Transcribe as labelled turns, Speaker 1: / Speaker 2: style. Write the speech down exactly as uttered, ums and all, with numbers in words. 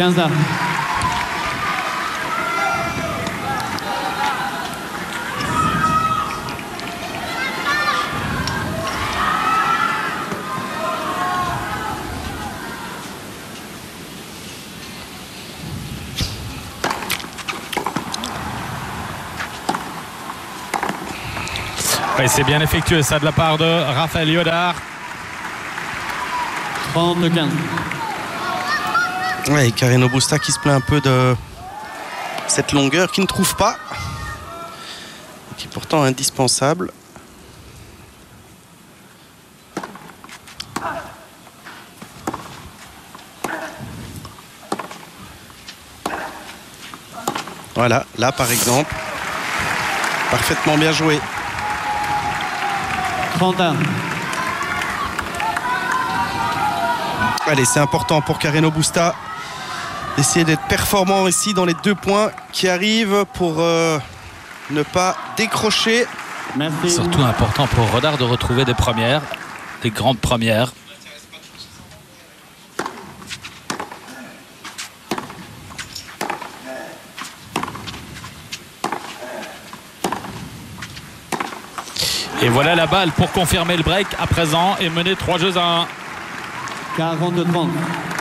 Speaker 1: quinze à.
Speaker 2: Et c'est bien effectué ça de la part de Raphaël Yodard.
Speaker 1: trente quinze.
Speaker 3: Ouais, Carreno Busta qui se plaint un peu de cette longueur qu'il ne trouve pas, qui est pourtant indispensable. Voilà, là par exemple, parfaitement bien joué.
Speaker 1: trente et un.
Speaker 3: Allez, c'est important pour Carreno Busta d'essayer d'être performant ici dans les deux points qui arrivent pour euh, ne pas décrocher.
Speaker 1: Merci.
Speaker 2: Surtout important pour Rodard de retrouver des premières, des grandes premières. Et voilà la balle pour confirmer le break à présent et mener trois jeux à un.
Speaker 1: quarante trente.